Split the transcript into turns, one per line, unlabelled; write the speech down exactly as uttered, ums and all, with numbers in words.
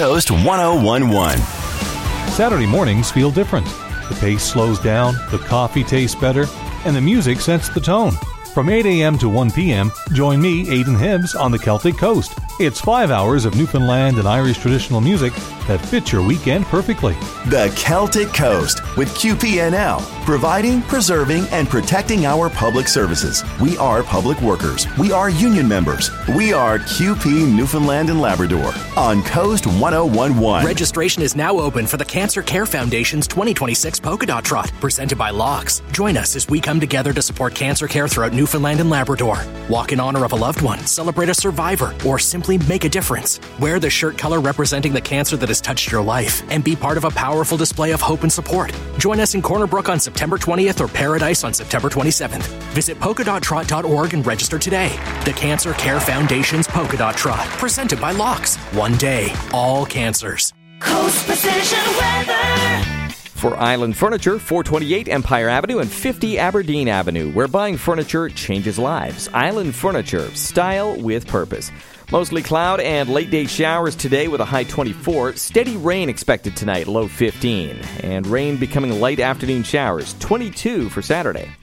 Coast one oh one point one.
Saturday mornings feel different. The pace slows down, the coffee tastes better, and the music sets the tone. From eight a.m. to one p.m., join me, Aidan Hibbs, on the Celtic Coast. It's five hours of Newfoundland and Irish traditional music that fits your weekend perfectly.
The Celtic Coast with Q P N L, providing, preserving, and protecting our public services. We are public workers. We are union members. We are Q P Newfoundland and Labrador on Coast one oh one point one.
Registration is now open for the Cancer Care Foundation's twenty twenty-six Polka Dot Trot, presented by Locks. Join us as we come together to support cancer care throughout Newfoundland and Labrador. Walk in honor of a loved one, celebrate a survivor, or simply make a difference. Wear the shirt color representing the cancer that has touched your life and be part of a powerful display of hope and support. Join us in Corner Brook on September twentieth or Paradise on September twenty-seventh. Visit polka dot trot dot org and register today. The Cancer Care Foundation's Polka Dot Trot, presented by Locks. One day, all cancers.
Coast Precision Weather.
For Island Furniture, four twenty-eight Empire Avenue and fifty Aberdeen Avenue, where buying furniture changes lives. Island Furniture, style with purpose. Mostly cloud and late-day showers today with a high twenty-four. Steady rain expected tonight, low fifteen. And rain becoming light afternoon showers, twenty-two for Saturday.